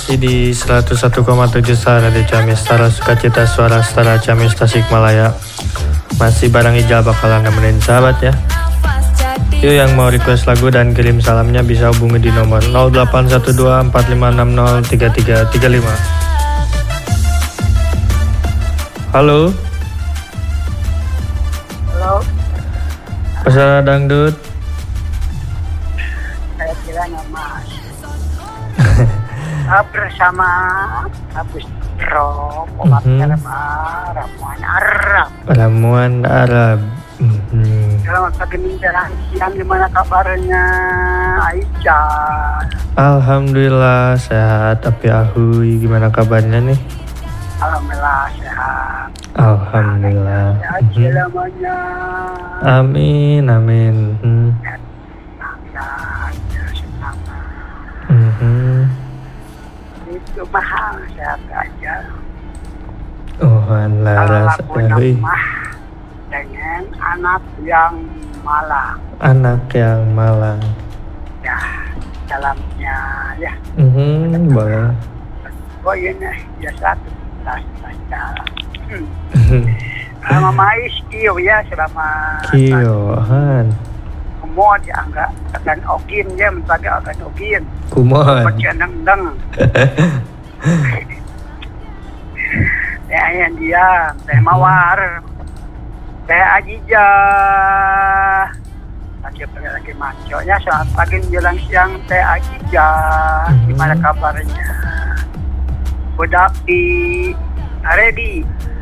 Masih di 101,7 Radio Ciamis, Setara Sukacita, Suara Setara Ciamis Tasikmalaya. Masih barang Ijal bakalan nemenin sahabat ya. Yuk yang mau request lagu dan kirim salamnya bisa hubungi di nomor 0812 4560 3335. Halo. Halo. Peserta dangdut. Saya kira nama bersama Abus Rob, Ramuan Arab. Ramuan Arab. Selamat pagi menjelang siang, gimana kabarnya Aisyah? Alhamdulillah sehat, tapi Ahui gimana kabarnya nih? Alhamdulillah sehat. Alhamdulillah. Sehat selamanya. Amin, amin. Itu mahal, sehat aja. Laras Ahui. Dengan anak yang malang. Anak yang malang. Ya, dalamnya ya. Boleh. Oh ini ya satu tas jalan. Mama Kio ya selama. Kio, Han. Kumot ya enggak akan ogin ya, menjaga akan ogin. Kumot. Baca neng. Ya yang dia, teh mawar. Teh Ajija. Lagi maconya selamat pagi menjelang siang Teh Ajija. Gimana kabarnya? Budapi ready.